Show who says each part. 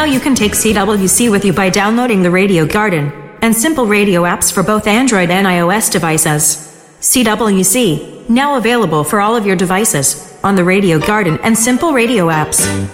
Speaker 1: you can take CWC with you by downloading the Radio Garden and Simple Radio apps for both Android and iOS devices. CWC, now available for all of your devices on the Radio Garden and Simple Radio apps.